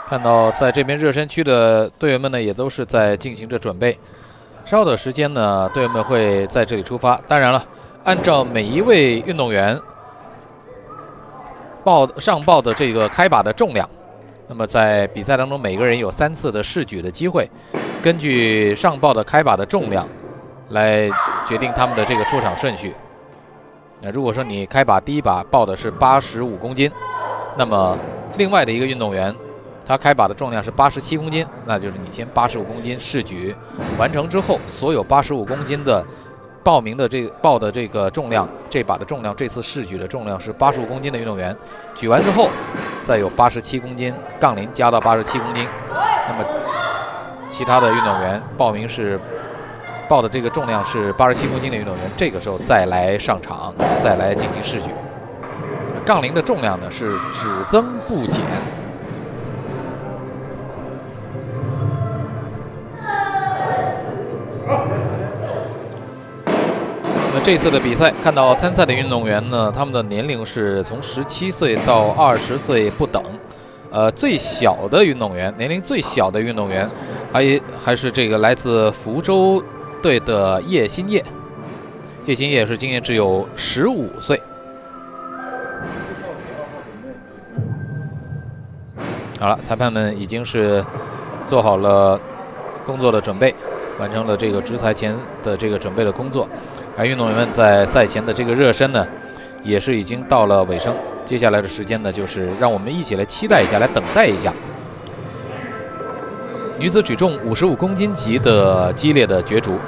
看到在这边热身区的队员们呢，也都是在进行着准备。稍等时间呢，队员们会在这里出发。当然了，按照每一位运动员上报的这个开靶的重量，那么在比赛当中，每个人有3次的试举的机会，根据上报的开靶的重量来决定他们的这个出场顺序。那如果说你开靶第一靶报的是85公斤，那么另外的一个运动员，他开靶的重量是87公斤，那就是你先85公斤试举完成之后，所有85公斤的报的这个重量，这把的重量，这次试举的重量是85公斤的运动员，举完之后再有87公斤杠铃加到87公斤，那么其他的运动员报的这个重量是87公斤的运动员，这个时候再来上场，再来进行试举。杠铃的重量呢是只增不减。那这次的比赛，看到参赛的运动员呢，他们的年龄是从17岁到20岁不等。最小的运动员，年龄最小的运动员，还是这个来自福州队的叶新业。叶新业是今年只有15岁。好了，裁判们已经是做好了工作的准备，完成了这个执裁前的这个准备的工作。而运动员们在赛前的这个热身呢，也是已经到了尾声。接下来的时间呢，就是让我们一起来期待一下，来等待一下女子举重55公斤级的激烈的角逐。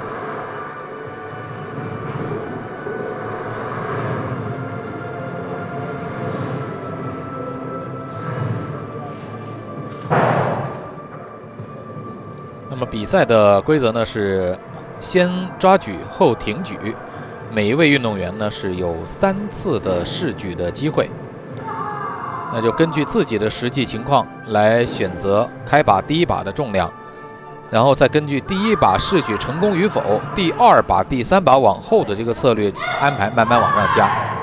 那么比赛的规则呢是先抓举后挺举，每一位运动员呢是有3次的试举的机会，那就根据自己的实际情况来选择开靶第一靶的重量，然后再根据第一靶试举成功与否，第2靶、第3靶往后的这个策略安排，慢慢往上加。